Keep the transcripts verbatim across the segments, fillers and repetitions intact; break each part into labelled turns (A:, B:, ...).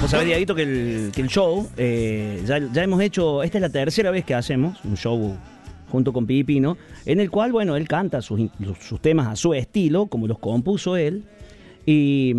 A: Vos sabés, Dieguito, que el, que el show, eh, ya, ya hemos hecho, esta es la tercera vez que hacemos un show junto con Pipino, en el cual, bueno, él canta sus, sus temas a su estilo, como los compuso él, y,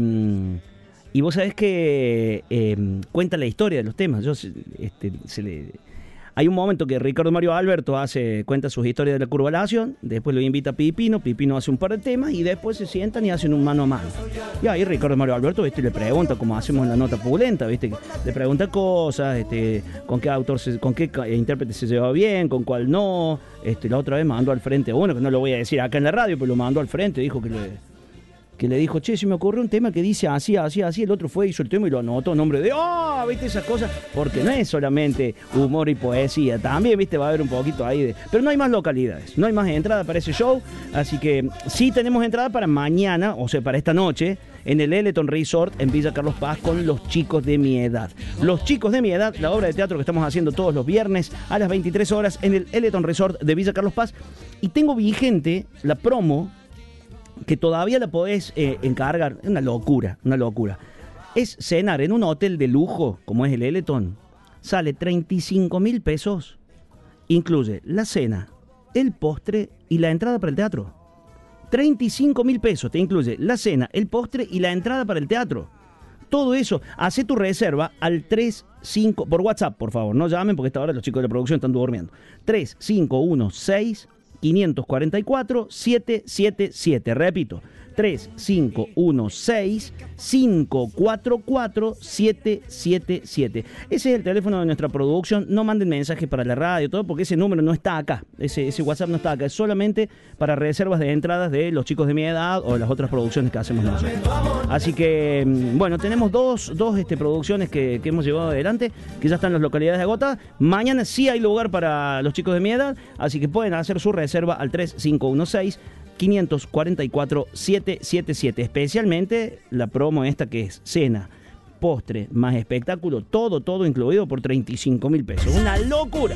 A: y vos sabés que eh, cuenta la historia de los temas. Yo, este, se le... Hay un momento que Ricardo Mario Alberto hace, cuenta sus historias de la curvalación, después lo invita a Pipino, Pipino hace un par de temas y después se sientan y hacen un mano a mano. Y ahí Ricardo Mario Alberto, ¿viste? Le pregunta, como hacemos en la nota pulenta, ¿viste? Le pregunta cosas, este, con qué autor, se, con qué intérprete se lleva bien, con cuál no. Este, la otra vez mandó al frente uno, que no lo voy a decir acá en la radio, pero lo mandó al frente, dijo que le... que le dijo, che, se me ocurrió un tema que dice así, así, así, el otro fue, hizo el tema y lo anotó, nombre de, oh, viste esas cosas, porque no es solamente humor y poesía, también, viste, va a haber un poquito ahí de, pero no hay más localidades, no hay más entrada para ese show, así que sí tenemos entrada para mañana, o sea, para esta noche, en el Eleton Resort en Villa Carlos Paz con Los Chicos de Mi Edad. Los Chicos de Mi Edad, la obra de teatro que estamos haciendo todos los viernes a las veintitrés horas en el Eleton Resort de Villa Carlos Paz, y tengo vigente la promo que todavía la podés eh, encargar. Es una locura, una locura. Es cenar en un hotel de lujo, como es el Eleton. Sale treinta y cinco mil pesos. Incluye la cena, el postre y la entrada para el teatro. treinta y cinco mil pesos te incluye la cena, el postre y la entrada para el teatro. Todo eso, hace tu reserva al tres cinco... Por WhatsApp, por favor, no llamen porque a esta hora los chicos de la producción están durmiendo. tres cinco uno seis cinco cuatro cuatro siete siete siete. Repito, tres cinco uno seis cinco cuatro cuatro siete siete siete. Ese es el teléfono de nuestra producción. No manden mensajes para la radio, todo, porque ese número no está acá. Ese, ese WhatsApp no está acá. Es solamente para reservas de entradas de Los Chicos de Mi Edad o de las otras producciones que hacemos nosotros. Así que, bueno, tenemos dos, dos este, producciones que, que hemos llevado adelante, que ya están en las localidades agotadas. Mañana sí hay lugar para Los Chicos de Mi Edad, así que pueden hacer su reserva al tres cinco uno seis cinco cuatro cuatro siete siete siete. Especialmente la promo esta que es cena, postre, más espectáculo, todo, todo incluido por treinta y cinco mil pesos. ¡Una locura!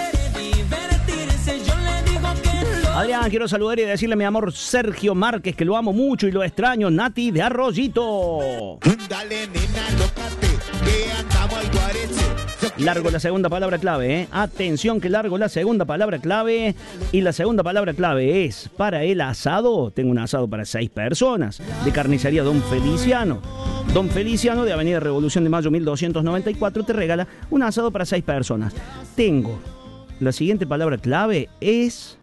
A: Adrián, quiero saludar y decirle a mi amor Sergio Márquez que lo amo mucho y lo extraño. Nati de Arroyito. Dale, nena, lócate, que andamos al guarece. Largo la segunda palabra clave, ¿eh? Atención que largo la segunda palabra clave. Y la segunda palabra clave es para el asado. Tengo un asado para seis personas de carnicería Don Feliciano. Don Feliciano de Avenida Revolución de Mayo mil doscientos noventa y cuatro te regala un asado para seis personas. Tengo la siguiente palabra clave es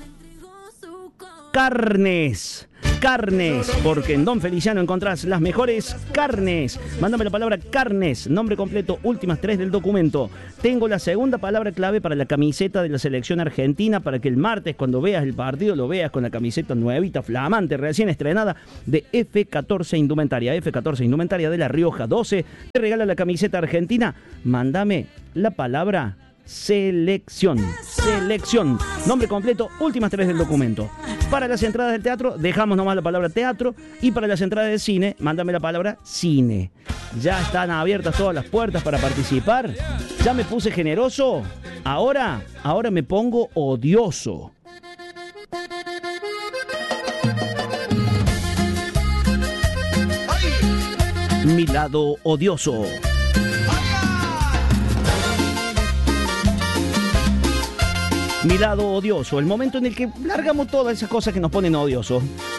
A: carnes. Carnes, porque en Don Feliciano encontrás las mejores carnes. Mándame la palabra carnes, nombre completo, últimas tres del documento. Tengo la segunda palabra clave para la camiseta de la selección argentina, para que el martes cuando veas el partido lo veas con la camiseta nuevita, flamante, recién estrenada de F catorce Indumentaria. F catorce Indumentaria de La Rioja doce. Te regala la camiseta argentina. Mándame la palabra selección. Selección. Nombre completo, últimas tres del documento. Para las entradas del teatro, dejamos nomás la palabra teatro. Y para las entradas del cine, mándame la palabra cine. Ya están abiertas todas las puertas para participar. Ya me puse generoso. Ahora, ahora me pongo odioso. Mi lado odioso. Mi lado odioso, el momento en el que largamos todas esas cosas que nos ponen odiosos.